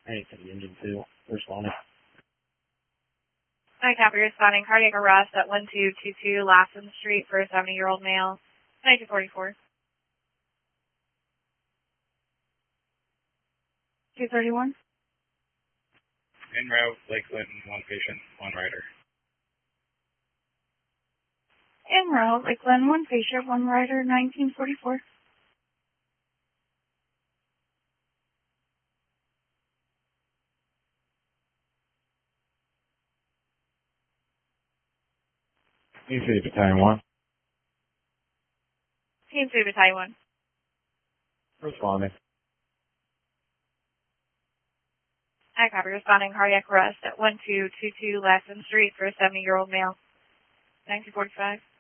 Hey, to the engine 2, responding. Hi, copy responding. Cardiac arrest at 1222 Lassen Street for a 70-year-old male. 1944. 231. En route, Lakeland, one patient, one rider. En route, Lakeland, one patient, one rider, 1944. Team City Battalion 1. Team 2 Battalion 1. Responding. Hi, copy responding. Cardiac arrest at 1222 Lassen Street for a 70-year-old male. 1945.